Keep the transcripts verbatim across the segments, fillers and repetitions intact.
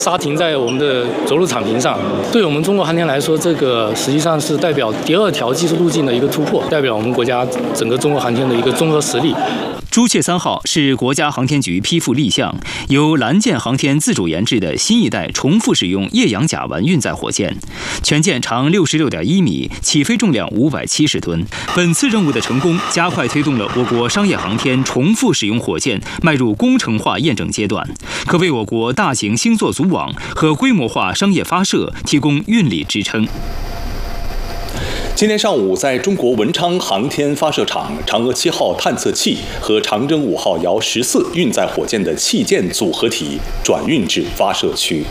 刹停在我们的着陆场坪上，对我们中国航天来说，这个实际上是代表第二条技术路径的一个突破，代表我们国家整个中国航天的一个综合实力。 朱雀三号是国家航天局批复立项，由蓝箭航天自主研制的新一代重复使用液氧甲烷运载火箭，全舰长六十六点一米，起飞重量五百七十吨。本次任务的成功，加快推动了我国商业航天重复使用火箭迈入工程化验证阶段，可为我国大型星座组网和规模化商业发射提供运力支撑。 今天上午，在中国文昌航天发射场，嫦娥七号探测器和长征五号遥十四运载火箭的器件组合体转运至发射区。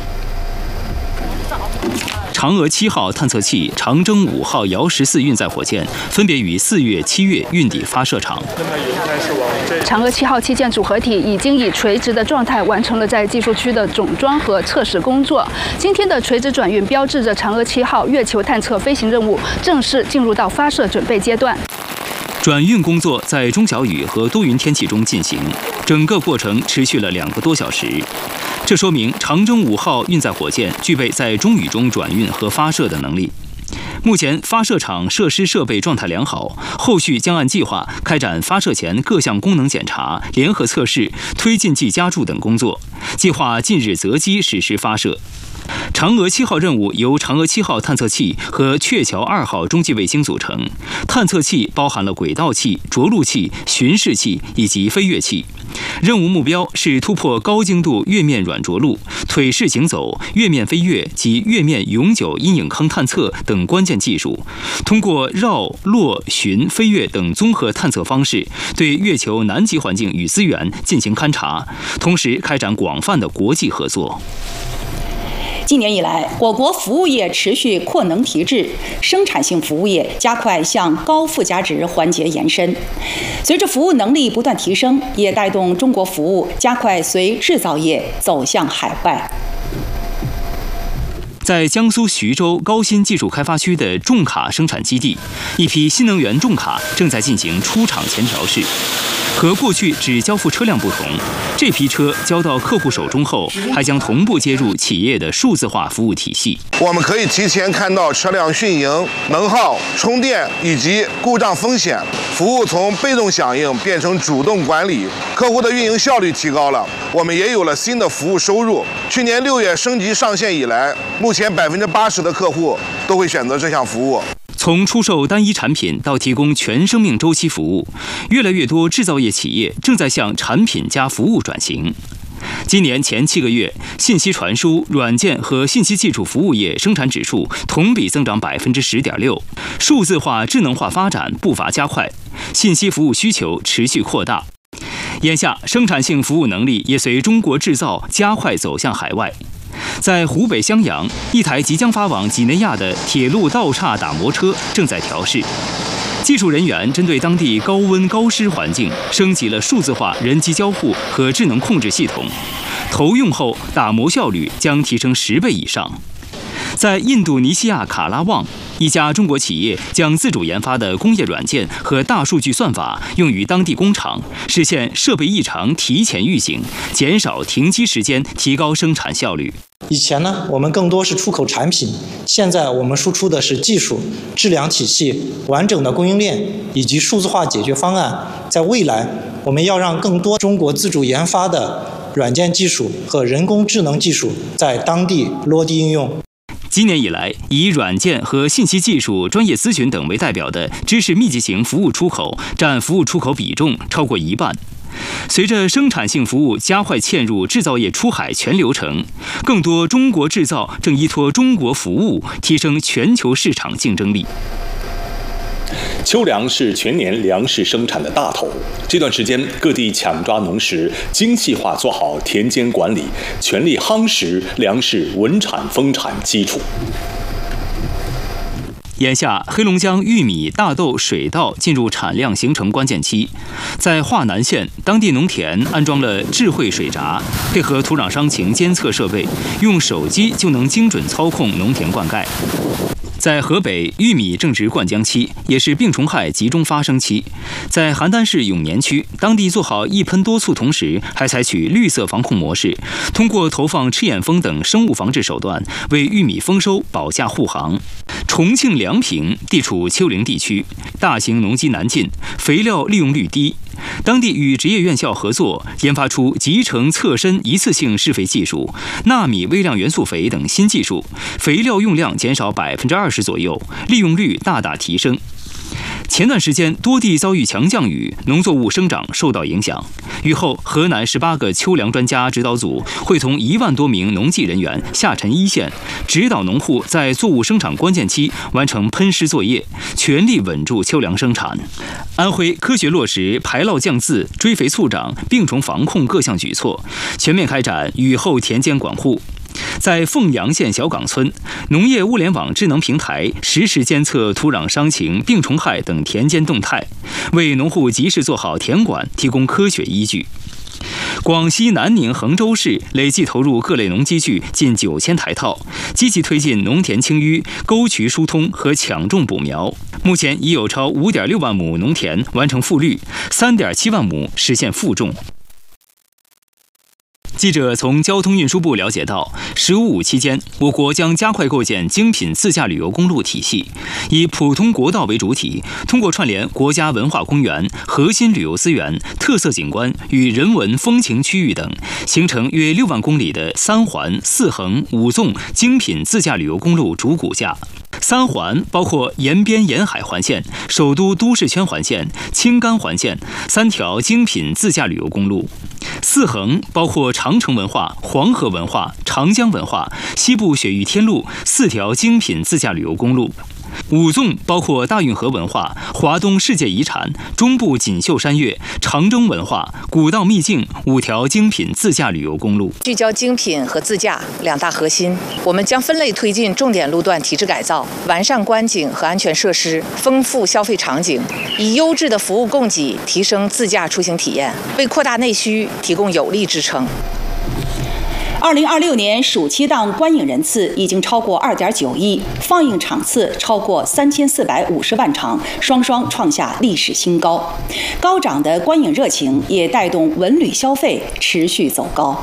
嫦娥七号探测器、长征五号遥十四运载火箭分别于四月、七月运抵发射场。 嫦娥七号器件组合体已经以垂直的状态完成了在技术区的总装和测试工作。今天的垂直转运标志着嫦娥七号月球探测飞行任务正式进入到发射准备阶段。 转运工作在中小雨和多云天气中进行，整个过程持续了两个多小时。这说明长征五号运载火箭具备在中雨中转运和发射的能力。目前发射场设施设备状态良好，后续将按计划开展发射前各项功能检查、联合测试、推进剂加注等工作，计划近日择机实施发射。嫦娥七号任务由嫦娥七号探测器和鹊桥二号中继卫星组成。探测器包含了轨道器、着陆器、巡视器以及飞跃器。任务目标是突破高精度月面软着陆、腿式行走、月面飞跃及月面永久阴影坑探测等关键技术，通过绕、落、巡、飞跃等综合探测方式，对月球南极环境与资源进行勘察，同时开展广泛的国际合作。 今年以来，我国服务业持续扩能提质，生产性服务业加快向高附加值环节延伸。随着服务能力不断提升，也带动中国服务加快随制造业走向海外。 在江苏徐州高新技术开发区的重卡生产基地，一批新能源重卡正在进行出厂前调试。和过去只交付车辆不同，这批车交到客户手中后，还将同步接入企业的数字化服务体系。 我们可以提前看到车辆运营、能耗、充电以及故障风险，服务从被动响应变成主动管理，客户的运营效率提高了，我们也有了新的服务收入。去年六月升级上线以来，目前百分之八十的客户都会选择这项服务。 从出售单一产品到提供全生命周期服务，越来越多制造业企业正在向产品加服务转型。今年前七个月，信息传输、软件和信息技术服务业生产指数同比增长百分之十点六，数字化、智能化发展步伐加快，信息服务需求持续扩大。眼下，生产性服务能力也随中国制造加快走向海外。在湖北襄阳，一台即将发往几内亚的铁路道岔打磨车正在调试。技术人员针对当地高温高湿环境，升级了数字化人机交互和智能控制系统，投用后打磨效率将提升十倍以上。在印度尼西亚卡拉旺，一家中国企业将自主研发的工业软件和大数据算法用于当地工厂，实现设备异常提前预警，减少停机时间，提高生产效率。 以前呢，我们更多是出口产品，现在我们输出的是技术、质量体系、完整的供应链以及数字化解决方案。在未来，我们要让更多中国自主研发的软件技术和人工智能技术在当地落地应用。 今年以来，以软件和信息技术、专业咨询等为代表的知识密集型服务出口占服务出口比重超过一半。随着生产性服务加快嵌入制造业出海全流程，更多中国制造正依托中国服务提升全球市场竞争力。 秋粮是全年粮食生产的大头，这段时间各地抢抓农时，精细化做好田间管理，全力夯实粮食稳产丰产基础。 眼下，黑龙江玉米、大豆、水稻进入产量形成关键期。在华南县，当地农田安装了智慧水闸，配合土壤伤情监测设备，用手机就能精准操控农田灌溉。 在河北，玉米正值灌浆期，也是病虫害集中发生期。在邯郸市永年区，当地做好一喷多促，同时还采取绿色防控模式，通过投放赤眼蜂等生物防治手段，为玉米丰收保驾护航。重庆梁平地处丘陵地区，大型农机难进，肥料利用率低。当地与职业院校合作，研发出集成侧身一次性施肥技术、纳米微量元素肥等新技术，肥料用量减少百分之二十左右，利用率大大提升。前段时间多地遭遇强降雨，农作物生长受到影响。雨后，河南十八个秋粮专家指导组会同一万多名农技人员下沉一线，指导农户在作物生长关键期完成喷施作业，全力稳住秋粮生产。安徽科学落实排涝降渍、追肥促长、病虫防控各项举措，全面开展雨后田间管护。在凤阳县小岗村，农业物联网智能平台实时监测土壤伤情、病虫害等田间动态，为农户及时做好田管提供科学依据。广西南宁衡州市累计投入各类农机具近九千台套，积极推进农田清淤、沟渠疏通和抢种补苗。目前已有超五点六万亩农田完成复绿，三点七万亩实现复种。记者从交通运输部了解到，十五五期间，我国将加快构建精品自驾旅游公路体系，以普通国道为主体，通过串联国家文化公园、核心旅游资源、特色景观与人文风情区域等，形成约六万公里的三环、四横、五纵精品自驾旅游公路主骨架。三环包括延边沿海环线、首都都市圈环线、青甘环线三条精品自驾旅游公路。四横包括长城文化、黄河文化、长江文化、西部雪域天路四条精品自驾旅游公路。五纵包括大运河文化、华东世界遗产、中部锦绣山岳、长征文化、古道秘境五条精品自驾旅游公路。 聚焦精品和自驾两大核心，我们将分类推进重点路段提质改造，完善观景和安全设施，丰富消费场景，以优质的服务供给提升自驾出行体验，为扩大内需提供有力支撑。 二零二六年暑期档观影人次已经超过二点九亿，放映场次超过三千四百五十万场，双双创下历史新高。高涨的观影热情也带动文旅消费持续走高。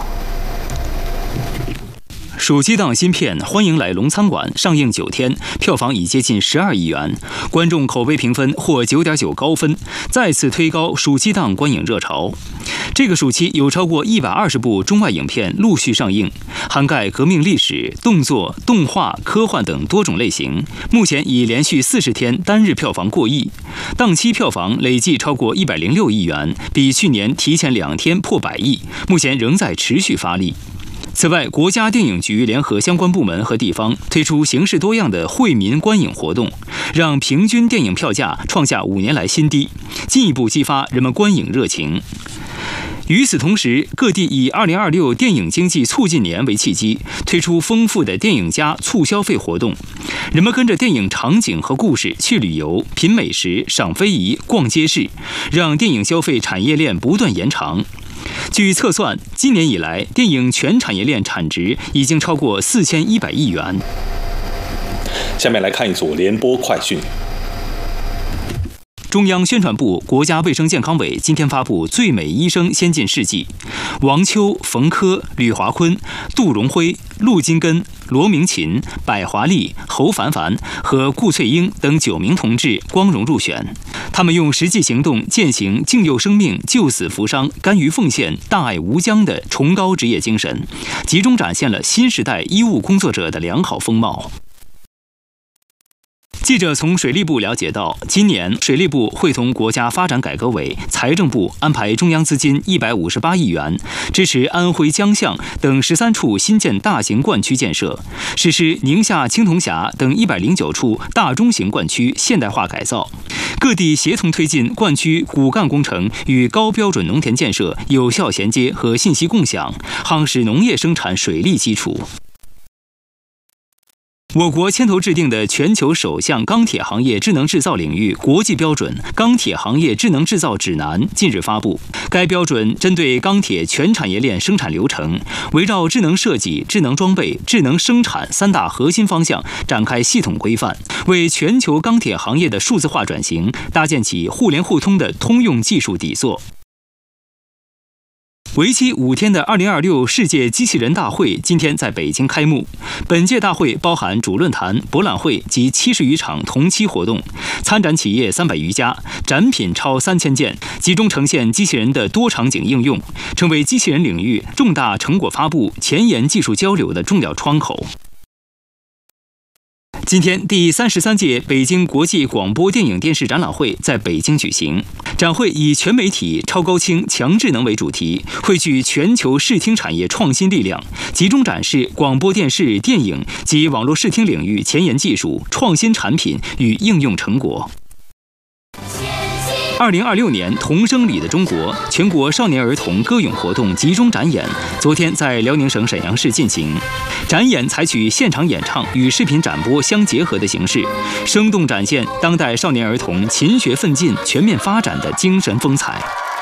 暑期档新片《欢迎来龙餐馆》上映九天，票房已接近十二亿元，观众口碑评分获九点九高分，再次推高暑期档观影热潮。这个暑期有超过一百二十部中外影片陆续上映，涵盖革命历史、动作、动画、科幻等多种类型。目前已连续四十天单日票房过亿，档期票房累计超过一百零六亿元，比去年提前两天破百亿，目前仍在持续发力。此外，国家电影局联合相关部门和地方推出形式多样的惠民观影活动，让平均电影票价创下五年来新低，进一步激发人们观影热情。与此同时，各地以二零二六电影经济促进年为契机，推出丰富的电影加促消费活动，人们跟着电影场景和故事去旅游、品美食、赏非遗、逛街市，让电影消费产业链不断延长。据测算，今年以来，电影全产业链产值已经超过四千一百亿元。 下面来看一组联播快讯。 中央宣传部、国家卫生健康委今天发布最美医生先进事迹，王秋、冯轲、吕华坤、杜荣辉、陆金根、罗明琴、百华丽、侯凡凡和顾翠英等九名同志光荣入选。他们用实际行动践行敬佑生命、救死扶伤、甘于奉献、大爱无疆的崇高职业精神，集中展现了新时代医务工作者的良好风貌。记者从水利部了解到，今年水利部会同国家发展改革委、财政部安排中央资金一百五十八亿元，支持安徽江象等十三处新建大型灌区建设，实施宁夏青铜峡等一百零九处大中型灌区现代化改造。各地协同推进灌区骨干工程与高标准农田建设有效衔接和信息共享，夯实农业生产水利基础。 我国牵头制定的全球首项钢铁行业智能制造领域国际标准《钢铁行业智能制造指南》近日发布。该标准针对钢铁全产业链生产流程，围绕智能设计、智能装备、智能生产三大核心方向展开系统规范，为全球钢铁行业的数字化转型搭建起互联互通的通用技术底座。为期五天的二零二六世界机器人大会今天在北京开幕。本届大会包含主论坛、博览会及七十余场同期活动，参展企业三百余家，展品超三千件，集中呈现机器人的多场景应用，成为机器人领域重大成果发布、前沿技术交流的重要窗口。今天，第三十三届北京国际广播电影电视展览会在北京举行。展会以全媒体、超高清、强智能为主题，汇聚全球视听产业创新力量，集中展示广播电视、电影及网络视听领域前沿技术、创新产品与应用成果。二零二六年童声里的中国全国少年儿童歌咏活动集中展演昨天在辽宁省沈阳市进行。展演采取现场演唱与视频展播相结合的形式，生动展现当代少年儿童勤学奋进、全面发展的精神风采。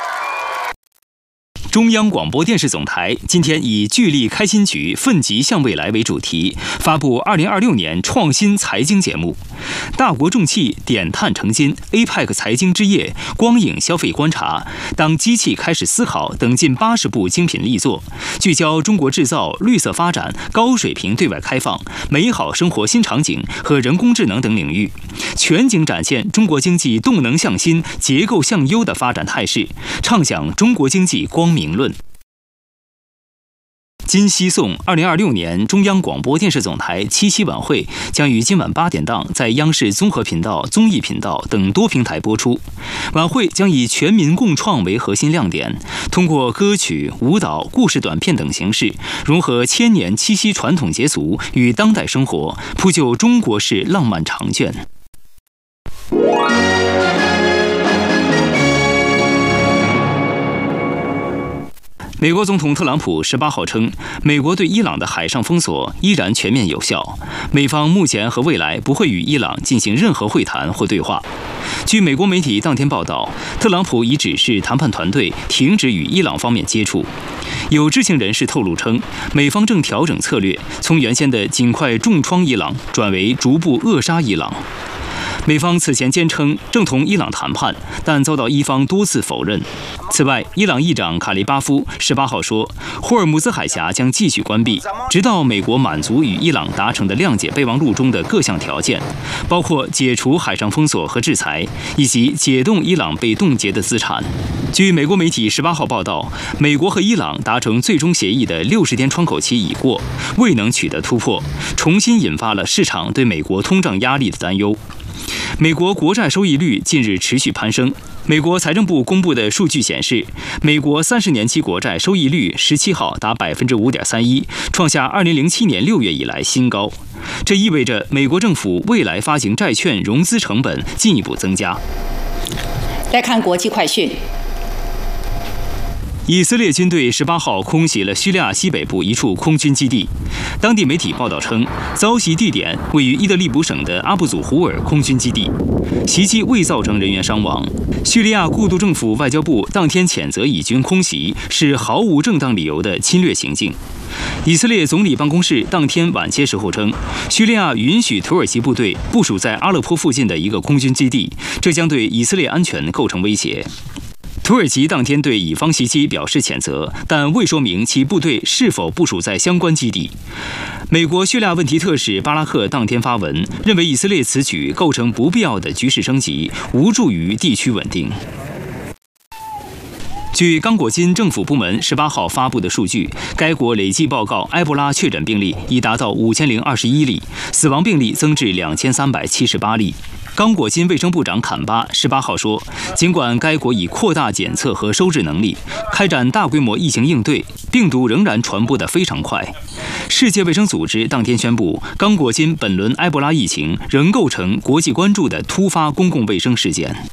中央广播电视总台今天以“聚力开新局，奋楫向未来”为主题，发布二零二六年创新财经节目。大国重器点碳成金、A P E C 财经之夜、光影消费观察、当机器开始思考等近八十部精品力作，聚焦中国制造、绿色发展、高水平对外开放、美好生活新场景和人工智能等领域，全景展现中国经济动能向新、结构向优的发展态势，畅想中国经济光明论。今夕颂二零二六年中央广播电视总台七夕晚会将于今晚八点档在央视综合频道、综艺频道等多平台播出。晚会将以全民共创为核心亮点，通过歌曲、舞蹈、故事短片等形式，融合千年七夕传统节俗与当代生活，铺就中国式浪漫长卷。美国总统特朗普十八号称，美国对伊朗的海上封锁依然全面有效，美方目前和未来不会与伊朗进行任何会谈或对话。据美国媒体当天报道，特朗普已指示谈判团队停止与伊朗方面接触。有知情人士透露称，美方正调整策略，从原先的尽快重创伊朗转为逐步扼杀伊朗。美方此前坚称正同伊朗谈判，但遭到伊方多次否认。此外，伊朗议长卡利巴夫十八号说，霍尔木兹海峡将继续关闭，直到美国满足与伊朗达成的谅解备忘录中的各项条件，包括解除海上封锁和制裁，以及解冻伊朗被冻结的资产。据美国媒体十八号报道，美国和伊朗达成最终协议的六十天窗口期已过，未能取得突破，重新引发了市场对美国通胀压力的担忧。美国国债收益率近日持续攀升。美国财政部公布的数据显示，美国三十年期国债收益率十七号达百分之五点三一，创下二零零七年六月以来新高。这意味着美国政府未来发行债券融资成本进一步增加。 来看国际快讯。 以色列军队十八号空袭了叙利亚西北部一处空军基地，当地媒体报道称，遭袭地点位于伊德利卜省的阿布祖胡尔空军基地，袭击未造成人员伤亡。叙利亚过渡政府外交部当天谴责以军空袭是毫无正当理由的侵略行径。以色列总理办公室当天晚些时候称，叙利亚允许土耳其部队部署在阿勒颇附近的一个空军基地，这将对以色列安全构成威胁。土耳其当天对以方袭击表示谴责，但未说明其部队是否部署在相关基地。美国叙利亚问题特使巴拉克当天发文，认为以色列此举构成不必要的局势升级，无助于地区稳定。据刚果金政府部门十八号发布的数据，该国累计报告埃博拉确诊病例已达到五千零二十一例，死亡病例增至两千三百七十八例。刚果金卫生部长坎巴十八号说，尽管该国已扩大检测和收治能力，开展大规模疫情应对，病毒仍然传播得非常快。世界卫生组织当天宣布，刚果金本轮埃博拉疫情仍构成国际关注的突发公共卫生事件。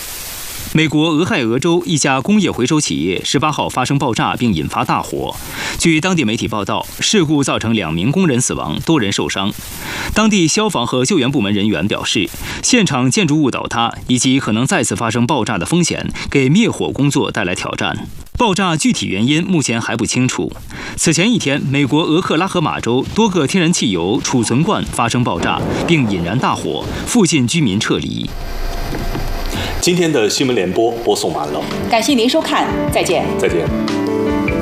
美国俄亥俄州一家工业回收企业十八号发生爆炸并引发大火， 据当地媒体报道，事故造成两名工人死亡，多人受伤。当地消防和救援部门人员表示，现场建筑物倒塌以及可能再次发生爆炸的风险，给灭火工作带来挑战。爆炸具体原因目前还不清楚。此前一天，美国俄克拉荷马州多个天然气油储存罐发生爆炸，并引燃大火，附近居民撤离。 今天的新闻联播播送完了， 感谢您收看，再见。 再见。